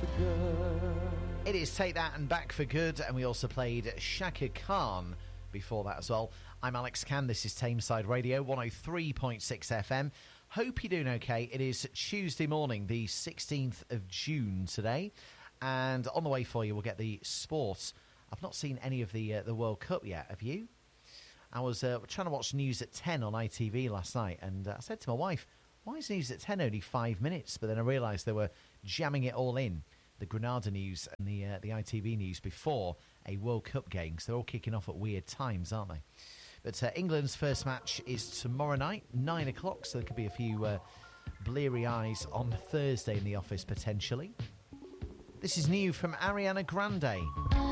for good. It is Take That and Back for Good, and we also played Shaka Khan before that as well. I'm Alex Cann, this is Tameside Radio, 103.6 FM. Hope you're doing okay. It is Tuesday morning, the 16th of June today, and on the way for you we'll get the sports. I've not seen any of the World Cup yet, have you? I was trying to watch News at 10 on ITV last night, and I said to my wife, why is News at 10 only 5 minutes? But then I realised they were jamming it all in, the Granada news and the ITV news, before a World Cup game, because they're all kicking off at weird times, aren't they? But England's first match is tomorrow night, 9 o'clock, so there could be a few bleary eyes on Thursday in the office, potentially. This is new from Ariana Grande.